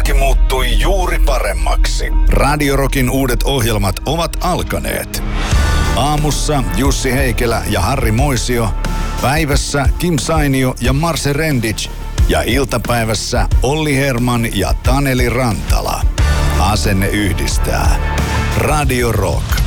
arki muuttui juuri paremmaksi. Radio Rockin uudet ohjelmat ovat alkaneet. Aamussa Jussi Heikelä ja Harri Moisio. Päivässä Kim Sainio ja Marse Rendic. Ja iltapäivässä Olli Herman ja Taneli Rantala. Asenne yhdistää. Radio Rock.